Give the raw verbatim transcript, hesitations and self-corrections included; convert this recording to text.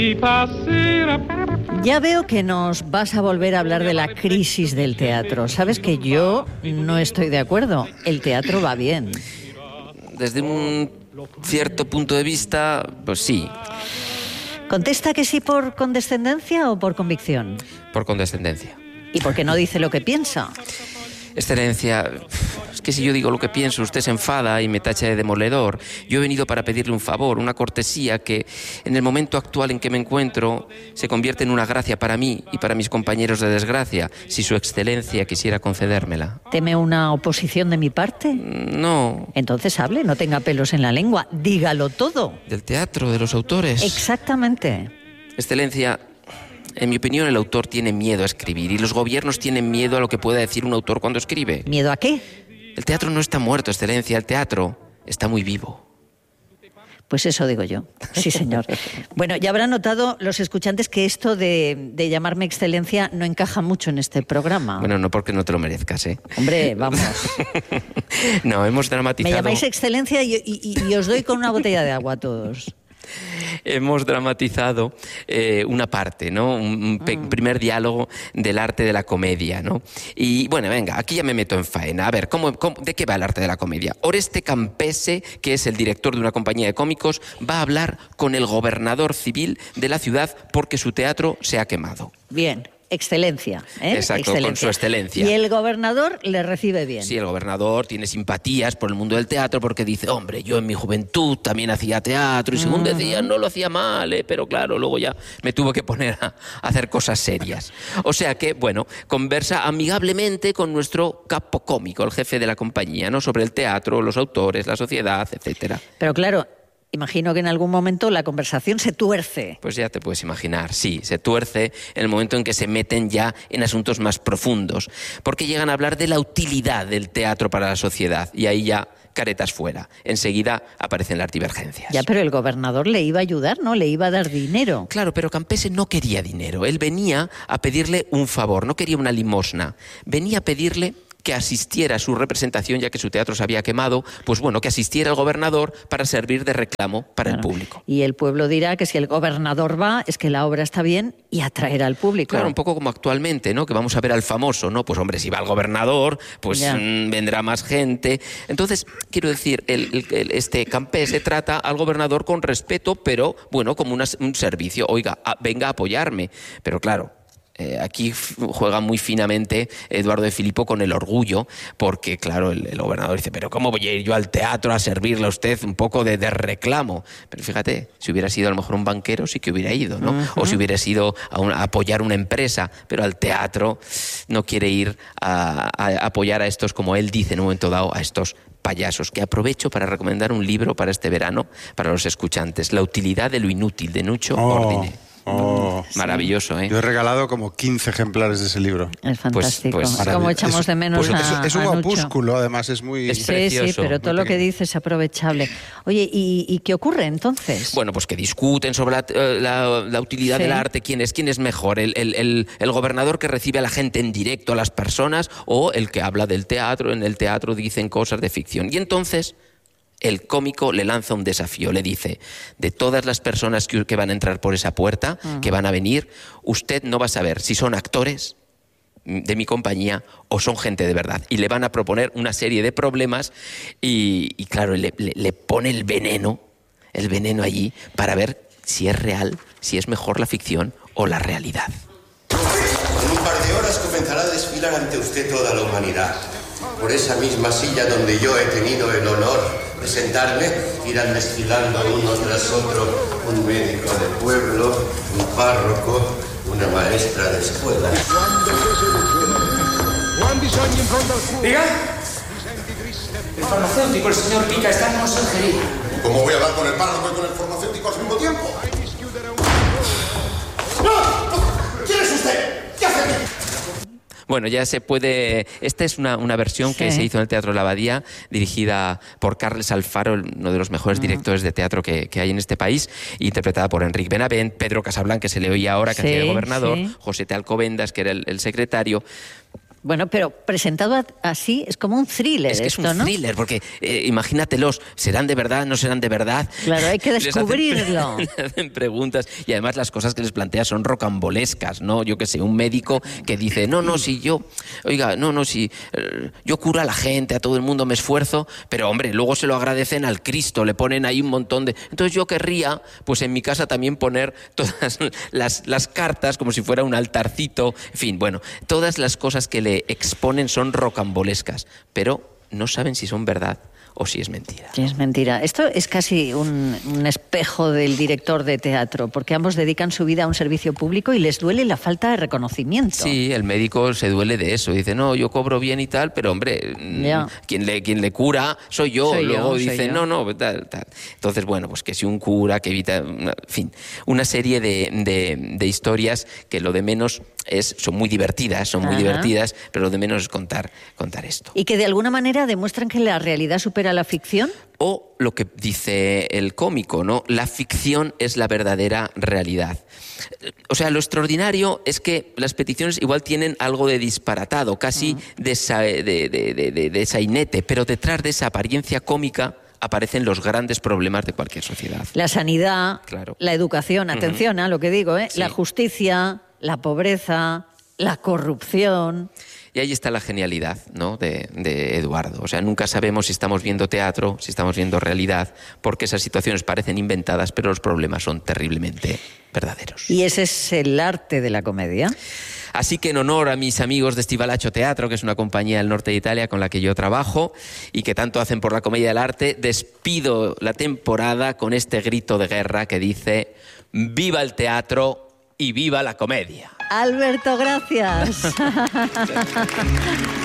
Ya veo que nos vas a volver a hablar de la crisis del teatro. Sabes que yo no estoy de acuerdo. El teatro va bien. Desde un cierto punto de vista, pues sí. ¿Contesta que sí por condescendencia o por convicción? Por condescendencia. ¿Y por qué no dice lo que piensa? Excelencia, es que si yo digo lo que pienso, usted se enfada y me tacha de demoledor. Yo he venido para pedirle un favor, una cortesía que en el momento actual en que me encuentro se convierte en una gracia para mí y para mis compañeros de desgracia, si su excelencia quisiera concedérmela. ¿Teme una oposición de mi parte? No. Entonces hable, no tenga pelos en la lengua, dígalo todo. Del teatro, de los autores. Exactamente. Excelencia, en mi opinión, el autor tiene miedo a escribir y los gobiernos tienen miedo a lo que pueda decir un autor cuando escribe. ¿Miedo a qué? El teatro no está muerto, Excelencia, el teatro está muy vivo. Pues eso digo yo, sí señor. Bueno, ya habrán notado los escuchantes que esto de, de llamarme Excelencia no encaja mucho en este programa. Bueno, no porque no te lo merezcas, ¿eh? Hombre, vamos. No, hemos dramatizado... Me llamáis Excelencia y, y, y os doy con una botella de agua a todos. Hemos dramatizado eh, una parte, ¿no? Un pe- mm. primer diálogo del arte de la comedia, ¿no? Y bueno, venga, aquí ya me meto en faena. A ver, ¿cómo, cómo, ¿de qué va el arte de la comedia? Oreste Campese, que es el director de una compañía de cómicos, va a hablar con el gobernador civil de la ciudad porque su teatro se ha quemado. Bien. Excelencia, ¿eh? Exacto, excelencia. Con su excelencia. Y el gobernador le recibe bien. Sí, el gobernador tiene simpatías por el mundo del teatro porque dice, hombre, yo en mi juventud también hacía teatro y según uh-huh. decía, no lo hacía mal, ¿eh? Pero claro, luego ya me tuve que poner a, a hacer cosas serias. O sea que, bueno, conversa amigablemente con nuestro capo cómico, el jefe de la compañía, ¿no? Sobre el teatro, los autores, la sociedad, etcétera. Pero claro, imagino que en algún momento la conversación se tuerce. Pues ya te puedes imaginar, sí, se tuerce en el momento en que se meten ya en asuntos más profundos, porque llegan a hablar de la utilidad del teatro para la sociedad y ahí ya caretas fuera. Enseguida aparecen las divergencias. Ya, pero el gobernador le iba a ayudar, ¿no? Le iba a dar dinero. Claro, pero Campese no quería dinero. Él venía a pedirle un favor, no quería una limosna. Venía a pedirle que asistiera a su representación, ya que su teatro se había quemado, pues bueno, que asistiera el gobernador para servir de reclamo para claro. el público. Y el pueblo dirá que si el gobernador va, es que la obra está bien y atraerá al público. Claro, un poco como actualmente, ¿no? Que vamos a ver al famoso, ¿no? Pues hombre, si va el gobernador, pues mmm, vendrá más gente. Entonces, quiero decir, el, el, el, este Campese trata al gobernador con respeto, pero bueno, como una, un servicio. Oiga, a, venga a apoyarme. Pero claro, Eh, aquí juega muy finamente Eduardo de Filipo con el orgullo, porque claro, el, el gobernador dice, pero ¿cómo voy a ir yo al teatro a servirle a usted un poco de, de reclamo? Pero fíjate, si hubiera sido a lo mejor un banquero sí que hubiera ido, ¿no? Uh-huh. O si hubiera sido a, un, a apoyar una empresa, pero al teatro no quiere ir a, a apoyar a estos, como él dice en un momento dado, a estos payasos, que aprovecho para recomendar un libro para este verano, para los escuchantes, La utilidad de lo inútil, de Nucho oh. Ordine. Oh, maravilloso, ¿eh? Yo he regalado como quince ejemplares de ese libro. Es fantástico. Pues, pues, como echamos es, de menos pues, a, es, es un a opúsculo, además, es muy es sí, precioso. Sí, pero todo lo que dice es aprovechable. Oye, ¿y, y qué ocurre entonces? Bueno, pues que discuten sobre la, la, la utilidad sí. del arte, quién es, quién es mejor, el, el, el, el gobernador que recibe a la gente en directo, a las personas, o el que habla del teatro, en el teatro dicen cosas de ficción. Y entonces el cómico le lanza un desafío, le dice, de todas las personas que, que van a entrar por esa puerta, uh-huh. que van a venir, usted no va a saber si son actores de mi compañía o son gente de verdad. Y le van a proponer una serie de problemas y, y claro, le, le, le pone el veneno, el veneno allí para ver si es real, si es mejor la ficción o la realidad. En un par de horas comenzará a desfilar ante usted toda la humanidad. Por esa misma silla donde yo he tenido el honor de sentarme, irán desfilando uno tras otro un médico de pueblo, un párroco, una maestra de escuela. ¿Diga? El farmacéutico, el señor Pica, está en conserjería. ¿Cómo voy a hablar con el párroco y con el farmacéutico al mismo tiempo? ¡No! ¿Quién es usted? ¿Qué hace aquí? Bueno, ya se puede... Esta es una, una versión sí. que se hizo en el Teatro de la Abadía, dirigida por Carles Alfaro, uno de los mejores uh-huh. directores de teatro que, que hay en este país, interpretada por Enric Benavent, Pedro Casablanca, que se le oía ahora, que sí, hacía el gobernador, sí. José T. Alcobendas, que era el, el secretario. Bueno, pero presentado así es como un thriller. Es que esto, es un ¿no? thriller, porque eh, imagínatelos, ¿serán de verdad, no serán de verdad? Claro, hay que Les hacen- descubrirlo. Les hacen preguntas y además las cosas que les plantea son rocambolescas, ¿no? Yo que sé, un médico que dice, no, no, si yo, oiga, no, no, si eh, yo curo a la gente, a todo el mundo me esfuerzo, pero hombre, luego se lo agradecen al Cristo, le ponen ahí un montón de... Entonces yo querría, pues en mi casa también poner todas las, las cartas como si fuera un altarcito, en fin, bueno, todas las cosas que le exponen son rocambolescas, pero no saben si son verdad o si es mentira. Sí, es mentira. Esto es casi un, un espejo del director de teatro, porque ambos dedican su vida a un servicio público y les duele la falta de reconocimiento. Sí, el médico se duele de eso. Dice, no, yo cobro bien y tal, pero hombre, Ya. quien le, quien le cura soy yo. Soy yo, Luego soy dice, yo. no, no, tal, tal. Entonces, bueno, pues que si un cura que evita, una- en fin, una serie de, de, de historias que lo de menos es, son muy divertidas, son muy Ajá. divertidas, pero lo de menos es contar, contar esto. Y que de alguna manera demuestran que la realidad supera la ficción. O lo que dice el cómico, ¿no? La ficción es la verdadera realidad. O sea, lo extraordinario es que las peticiones igual tienen algo de disparatado, casi de, sa- de, de, de, de- de sainete, pero detrás de esa apariencia cómica aparecen los grandes problemas de cualquier sociedad. La sanidad, Claro. la educación, atención a lo que digo, ¿eh? Sí. La justicia, la pobreza, la corrupción. Y ahí está la genialidad, ¿no?, de, de Eduardo. O sea, nunca sabemos si estamos viendo teatro, si estamos viendo realidad, porque esas situaciones parecen inventadas, pero los problemas son terriblemente verdaderos. Y ese es el arte de la comedia. Así que en honor a mis amigos de Stivalacho Teatro, que es una compañía del norte de Italia con la que yo trabajo y que tanto hacen por la comedia del arte, despido la temporada con este grito de guerra que dice ¡viva el teatro y viva la comedia! Alberto, gracias.